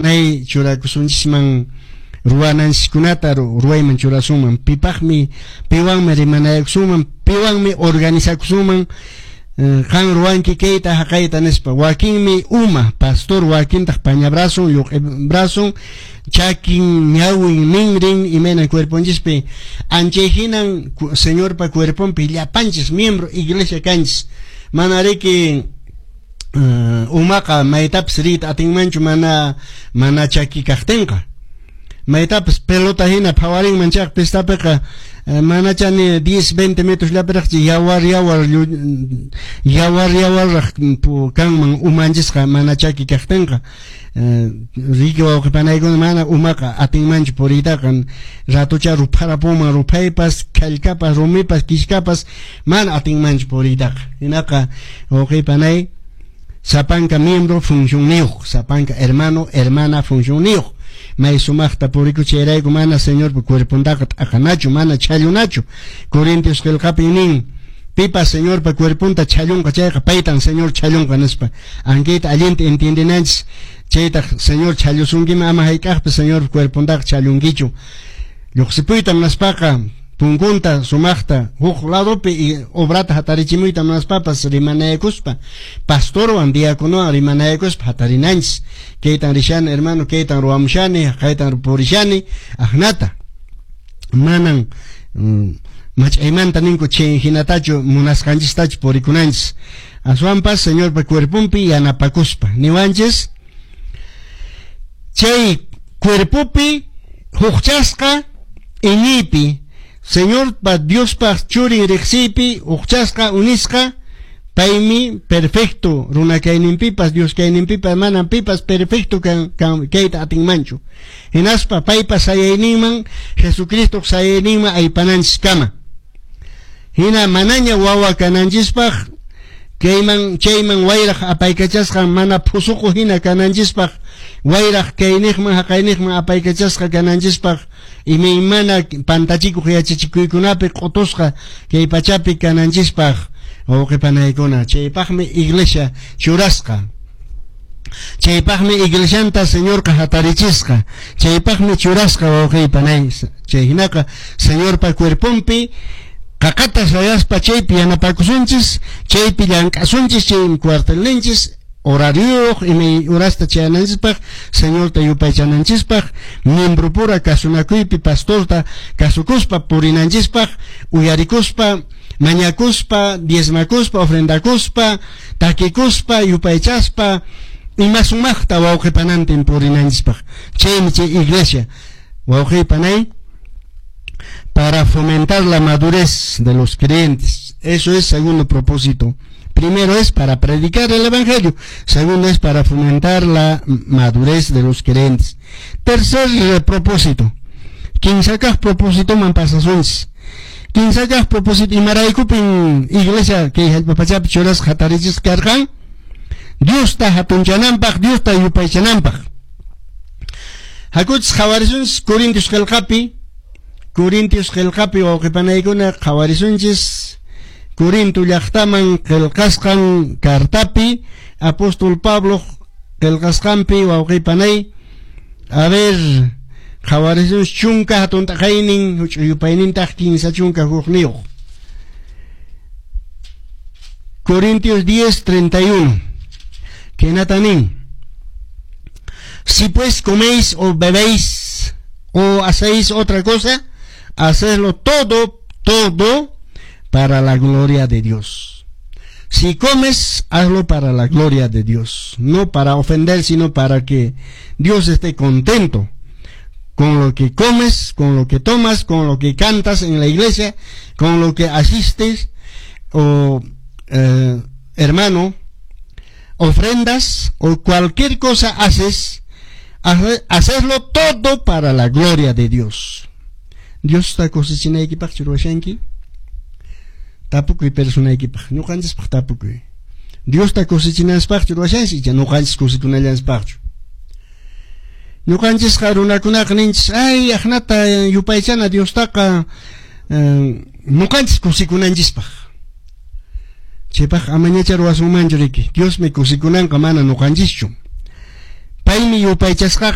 panay churakusunchisman ruwananchikkunata ruwayman churasuman piwanmi rimanaykusuman piwanmi organizakusuman kan ruwanki kayta haqayta nispa wakinmi uma pastor wakintaq pañabrazo brazo chakin ñawin ninrin imena cuerponchispi anchayhinan señor pa cuerponpi llapanchis miembro iglesia kanchis manariki umaqa maytapas rita atinmanchu mana chaki kaqtinqa maytapas pelota hina phawarin manchaq pistapiqa manachani 10-20 metros llaparaqchi yawar kanman umanchisqa mana chaki kaqtinqa riki wawqipanaykuna mana umaqa atinmanchu puriytaqa ratucha rupharapuma rupaypas kallkapas rumipas kishkapas mana atinmanchu puriytaqa hinaqa wawqipanay sapanka miembro funcionniyuq sapanka hermana funcionniyuq may sumaqta purikuchirayku mana señor cuerpontaqa t'aqanachu mana chhallunachu Corintios qillqapi nin pipa señor pa cuerponta chhallunqa chayqa paytan señor chhallunqa nispa ankita allinta entiendinanchis chaytaq señor chhallusunkima ama hayk'aqpi señor cuerpontaqa chhallunkichu lluqsipuyta munaspaqa punkunta sumaqta huk ladopi y obrata hatarichimuyta munaspapas rimanaykuspa pastorwan diaconowan rimanaykuspa hatarinanchis kaytan rishani hermano kaytan ruwamushani kaytan purishani ahnata manan mach'aymanta ninku chay hinatachu munasqanchistachu purikunanchis aswanpas señor pa cuerpunpi yanapakuspa niwanchis chay cuerpupi hukchasqa iñipi señor pa Dios pa churin riqsipi uqchasqa unisqa paymi perfecto runa kayninpipas Dios kayninpipas manan pipas perfecto kayta atinmanchu hinaspa paypas sayayninman Jesucristo sayayninman aypananchis kama hina manaña wawa kananchispaq chayman wayraq apaykachasqa mana phusuqu hina kananchispaq wayraq kayniqman haqayniqman apaykachasqa kananchispaq imaymana pantachikuq yachachikuykunapi q'utusqa kay pachapi kananchispaq wawqipanaykuna chaypaqmi iglesia churasqa chaypaqmi iglesianta señorqa hatarichisqa chaypaqmi churasqa wawqiypanay chay hinaqa señorpa cuerpunpi qaqatas rayaspa chaypi yanapakusunchis chaypi llank'asunchis chay cuartelninchis horario imay urasta chayananchispaq señorta yupaychananchispaq miembro pura kasunakuypi pastorta kasukuspa purinanchispaq uyarikuspa mañakuspa diezmakuspa ofrendakuspa takikuspa yupaychaspa ima sumaqta wawqipanantin purinanchispaq chaymi chay iglesia wawqipanay para fomentar la madurez de los creyentes. Eso es segundo propósito. Primero es para predicar el evangelio. Segundo es para fomentar la madurez de los creyentes. Tercer propósito. Quien saca propósito man pasa suns. Quien saca propósito y maraykupin iglesia que el papachap choras hatarichis karkan. Dios ta hatunchanampak, Dios ta yupaychanampak. Hakuts hawarizuns Corintios qillqapi wawqipanaykuna qhawarisunchis Corinto llaqtaman qillqasqan cartapi apóstol Pablo qillqasqanpi wawqipanay a ver qhawarisunchis chunka hatuntaqaynin huch'uyupaynintaq 15 chunka huqniyuq Corintios 10:31 kenatanin si pues coméis o bebéis o hacéis otra cosa hacerlo todo para la gloria de Dios. Si comes, hazlo para la gloria de Dios, no para ofender, sino para que Dios esté contento con lo que comes, con lo que tomas, con lo que cantas en la iglesia, con lo que asistes o hermano, ofrendas o cualquier cosa haces, hacerlo todo para la gloria de Dios. Dios está cosichinaykipak churwashanki tapukuy personaykipaq ñuqanchispaq tapukuy Dios está cosichinanspaq churwashansi ya ñuqanchis cosikunallanspaqchu ñuqanchis runakunaqa ninchis ay aqnata yupaychana Dios taqa ñuqanchis cosikunanchispaq chaypaq amañacha ruwasunmanchu riki Dios me cosikunanqa mana ñuqanchischu paymi yupaychasqa